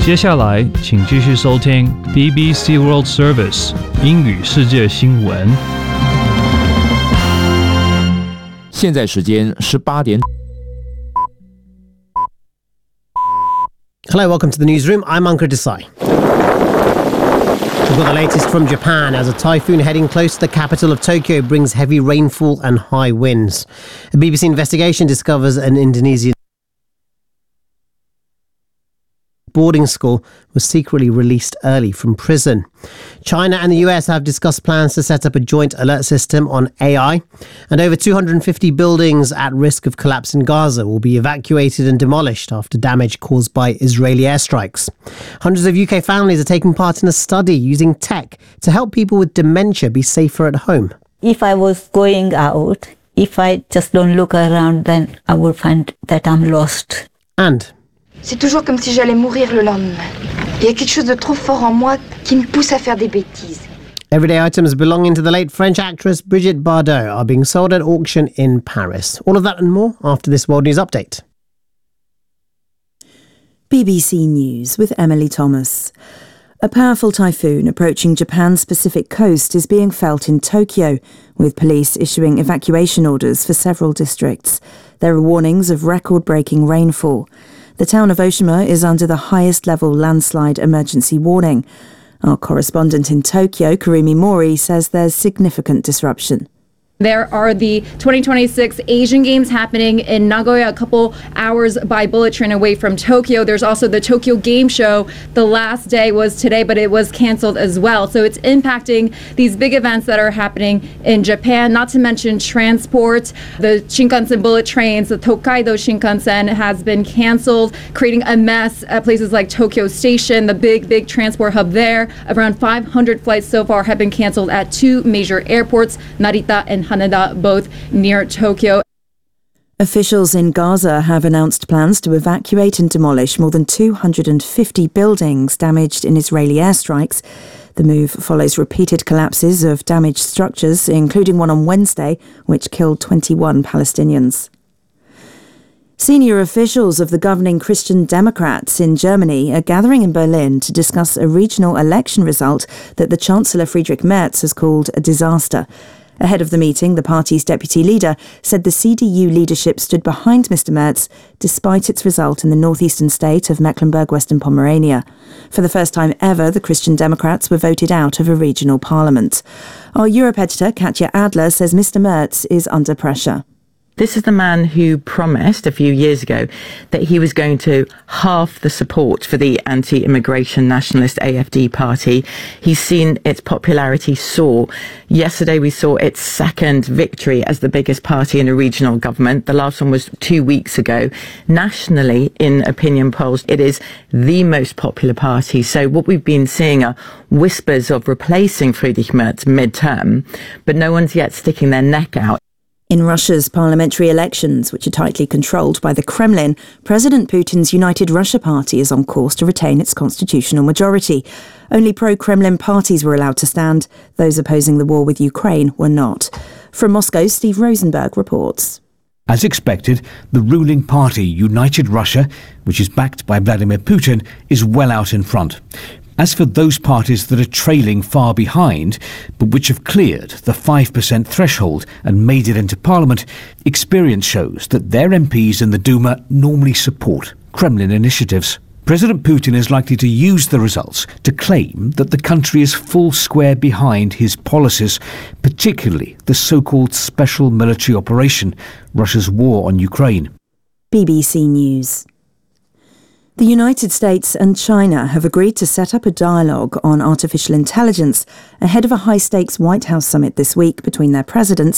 接下来，请继续收听 BBC World Service 英语世界新闻。 现在时间18点。 Hello, welcome to the newsroom. I'm Ankur Desai. We've got the latest from Japan as a typhoon heading close to the capital of Tokyo brings heavy rainfall and high winds. A BBC investigation discovers an Indonesian boarding school was secretly released early from prison. China and the US have discussed plans to set up a joint alert system on AI, and over 250 buildings at risk of collapse in Gaza will be evacuated and demolished after damage caused by Israeli airstrikes. Hundreds of UK families are taking part in a study using tech to help people with dementia be safer at home. If I was going out, if I just don't look around, then I would find that I'm lost. And c'est toujours comme si j'allais mourir le lendemain. Il y a quelque chose de trop fort en moi qui me pousse à faire des bêtises. Everyday items belonging to the late French actress Brigitte Bardot are being sold at auction in Paris. All of that and more after this World News Update. BBC News with Emily Thomas. A powerful typhoon approaching Japan's Pacific coast is being felt in Tokyo, with police issuing evacuation orders for several districts. There are warnings of record-breaking rainfall. The town of Oshima is under the highest-level landslide emergency warning. Our correspondent in Tokyo, Karimi Mori, says there's significant disruption. There are the 2026 Asian Games happening in Nagoya, a couple hours by bullet train away from Tokyo. There's also the Tokyo Game Show. The last day was today, but it was canceled as well. So it's impacting these big events that are happening in Japan, not to mention transport. The Shinkansen bullet trains, the Tokaido Shinkansen has been canceled, creating a mess at places like Tokyo Station, the big transport hub there. Around 500 flights so far have been canceled at two major airports, Narita and Haneda, both near Tokyo. Officials in Gaza have announced plans to evacuate and demolish more than 250 buildings damaged in Israeli airstrikes. The move follows repeated collapses of damaged structures, including one on Wednesday, which killed 21 Palestinians. Senior officials of the governing Christian Democrats in Germany are gathering in Berlin to discuss a regional election result that the Chancellor Friedrich Merz has called a disaster. Ahead of the meeting, the party's deputy leader said the CDU leadership stood behind Mr. Merz despite its result in the northeastern state of Mecklenburg-Western Pomerania. For the first time ever, the Christian Democrats were voted out of a regional parliament. Our Europe editor, Katja Adler, says Mr. Merz is under pressure. This is the man who promised a few years ago that he was going to halve the support for the anti-immigration nationalist AfD party. He's seen its popularity soar. Yesterday we saw its second victory as the biggest party in a regional government. The last one was 2 weeks ago. Nationally, in opinion polls, it is the most popular party. So what we've been seeing are whispers of replacing Friedrich Merz mid-term, but no one's yet sticking their neck out. In Russia's parliamentary elections, which are tightly controlled by the Kremlin, President Putin's United Russia Party is on course to retain its constitutional majority. Only pro-Kremlin parties were allowed to stand. Those opposing the war with Ukraine were not. From Moscow, Steve Rosenberg reports. As expected, the ruling party, United Russia, which is backed by Vladimir Putin, is well out in front. As for those parties that are trailing far behind, but which have cleared the 5% threshold and made it into parliament, experience shows that their MPs in the Duma normally support Kremlin initiatives. President Putin is likely to use the results to claim that the country is full square behind his policies, particularly the so-called special military operation, Russia's war on Ukraine. BBC News. The United States and China have agreed to set up a dialogue on artificial intelligence ahead of a high-stakes White House summit this week between their presidents